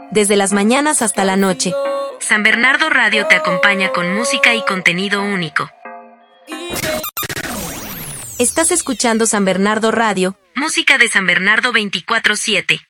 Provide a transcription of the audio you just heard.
desde las mañanas hasta la noche. San Bernardo Radio te acompaña con música y contenido único. Estás escuchando San Bernardo Radio, música de San Bernardo 24/7.